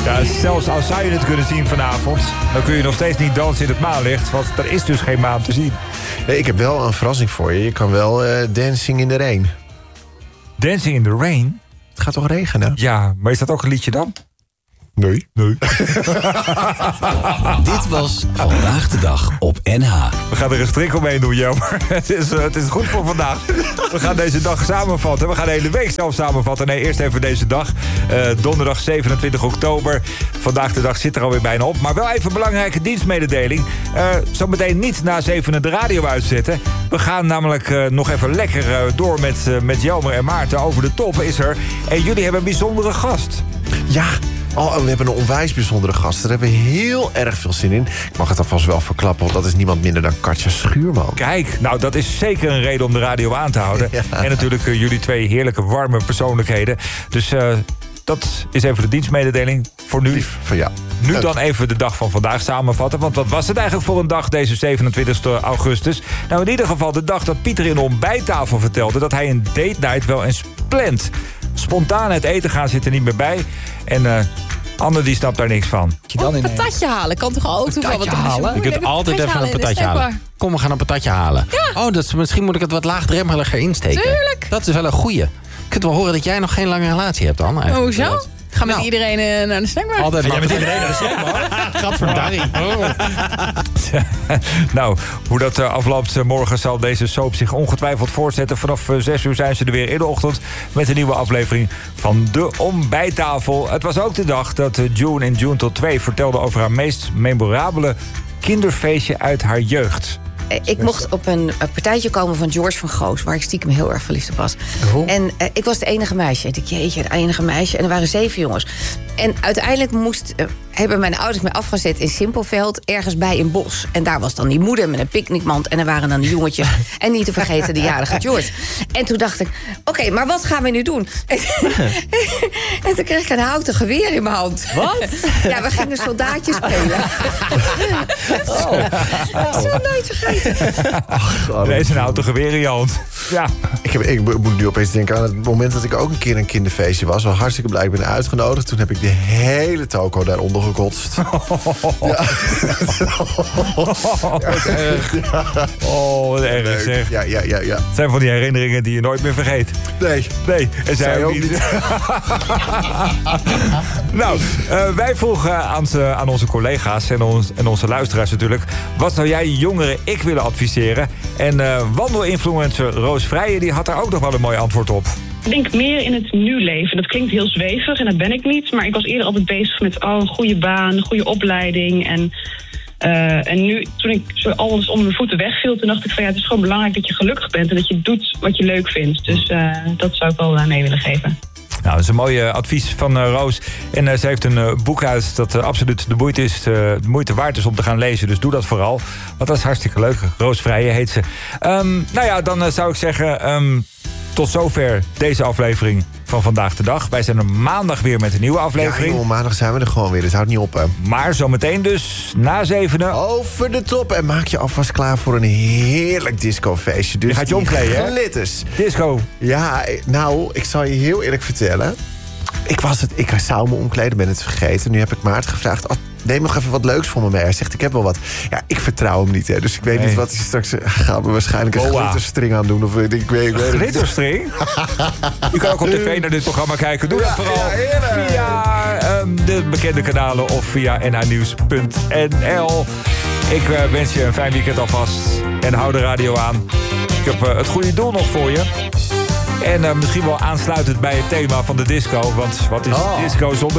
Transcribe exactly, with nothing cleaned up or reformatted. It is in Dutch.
Ja, zelfs al zou je het kunnen zien vanavond, dan kun je nog steeds niet dansen in het maanlicht, want er is dus geen maan te zien. Nee, ik heb wel een verrassing voor je. Je kan wel uh, Dancing in the Rain. Dancing in the Rain? Het gaat toch regenen? Ja, maar is dat ook een liedje dan? Nee. Nee. Dit was Vandaag de Dag op N H. We gaan er een strik omheen doen, jammer. Het is, uh, het is goed voor vandaag. We gaan deze dag samenvatten. We gaan de hele week zelf samenvatten. Nee, eerst even deze dag. Uh, donderdag zevenentwintig oktober. Vandaag de dag zit er alweer bijna op. Maar wel even een belangrijke dienstmededeling. Uh, Zometeen niet na zevenen de radio uitzetten. We gaan namelijk uh, nog even lekker uh, door met, uh, met Jelmer en Maarten. Over de top is er. En jullie hebben een bijzondere gast. Ja. Oh, we hebben een onwijs bijzondere gast. Daar hebben we heel erg veel zin in. Ik mag het alvast wel verklappen, want dat is niemand minder dan Katja Schuurman. Kijk, nou dat is zeker een reden om de radio aan te houden. Ja. En natuurlijk uh, jullie twee heerlijke, warme persoonlijkheden. Dus uh, dat is even de dienstmededeling voor nu. Lief van jou. Nu Leuk. dan even de dag van vandaag samenvatten. Want wat was het eigenlijk voor een dag, deze zevenentwintigste augustus? Nou, in ieder geval de dag dat Pieter in de ontbijttafel vertelde dat hij een date night wel eens plant. Spontaan het eten gaan zit er niet meer bij. En uh, Anne die snapt daar niks van. Oh, een patatje halen. Kan toch ook toevallig wat halen? Je kunt altijd even een patatje halen. Kom, we gaan een patatje halen. Ja. Oh, dat is, misschien moet ik het wat laagdrempeliger insteken. Tuurlijk. Dat is wel een goeie. Ik kunt wel horen dat jij nog geen lange relatie hebt, dan. Oh, hoezo? Ga met Nou. iedereen uh, naar de snackbar. Altijd jij met iedereen naar de snackbar? Gadverdarrie. Nou, hoe dat uh, afloopt uh, morgen zal deze soap zich ongetwijfeld voortzetten. Vanaf uh, zes uur zijn ze er weer in de ochtend met een nieuwe aflevering van De Ontbijttafel. Het was ook de dag dat uh, June in June tot twee vertelde over haar meest memorabele kinderfeestje uit haar jeugd. Ik mocht op een partijtje komen van George van Goos, waar ik stiekem heel erg verliefd op was. Oh. En uh, ik was het enige meisje. Ik dacht, jeetje, het enige meisje. En er waren zeven jongens. En uiteindelijk moest, uh, hebben mijn ouders mij afgezet in Simpelveld, ergens bij een bos. En daar was dan die moeder met een picknickmand. En er waren dan de jongetjes. En niet te vergeten de jarige George. En toen dacht ik, oké, okay, maar wat gaan we nu doen? En, en toen kreeg ik een houten geweer in mijn hand. Wat? Ja, we gingen soldaatjes spelen. Oh. Ik zal het nooit vergeten. Er is een houten geweer in je hand. Ja. Ik, heb, ik moet nu opeens denken aan het moment dat ik ook een keer een kinderfeestje was. Wel hartstikke blij, ik ben uitgenodigd. Toen heb ik de hele toko daaronder gekotst. Oh, Ja. wat erg. Oh, wat erg zeg. Ja, ja, ja, ja. Het zijn van die herinneringen die je nooit meer vergeet. Nee. Nee, en zij Zij ook ook niet. niet. Nou, uh, wij vroegen aan, ze, aan onze collega's en, ons, en onze luisteraars natuurlijk, wat zou jij jongeren ik willen adviseren? En uh, wandelinfluencer Roos Vrijen die had daar ook nog wel een mooi antwoord op. Ik denk meer in het nu leven. Dat klinkt heel zweverig en dat ben ik niet. Maar ik was eerder altijd bezig met oh, een goede baan, een goede opleiding. En, uh, en nu, toen ik zo alles onder mijn voeten wegviel, toen dacht ik van ja, het is gewoon belangrijk dat je gelukkig bent en dat je doet wat je leuk vindt. Dus uh, dat zou ik wel uh, mee willen geven. Nou, dat is een mooi uh, advies van uh, Roos. En uh, ze heeft een uh, boek uit dat uh, absoluut de moeite, is, uh, de moeite waard is om te gaan lezen. Dus doe dat vooral. Want dat is hartstikke leuk. Roos Vrijen heet ze. Um, nou ja, dan uh, zou ik zeggen, um, tot zover deze aflevering van Vandaag de Dag. Wij zijn er maandag weer met een nieuwe aflevering. Ja, joh, maandag zijn we er gewoon weer. Het houdt niet op, hè. Maar zometeen dus, na zevenen... Over de top. En maak je alvast klaar voor een heerlijk discofeestje. Dus je gaat je die omkleden, hè? glitters. Disco. Ja, nou, ik zal je heel eerlijk vertellen. Ik, was het, ik zou me omkleden, ben het vergeten. Nu heb ik Maarten gevraagd, oh, neem nog even wat leuks voor me mee. Hij zegt, ik heb wel wat. Ja, ik vertrouw hem niet, hè. Dus ik weet Nee. niet wat hij straks... Gaat me waarschijnlijk een Boa. glitterstring aan doen. Of, ik, ik weet, ik weet het niet. Glitterstring? Je kan ook op tv naar dit programma kijken. Doe dat Ja, vooral ja, heerlijk. via um, de bekende kanalen of via n h nieuws punt n l. Ik uh, wens je een fijn weekend alvast. En hou de radio aan. Ik heb uh, het goede doel nog voor je. En uh, misschien wel aansluitend bij het thema van de disco. Want wat is Oh. disco zonder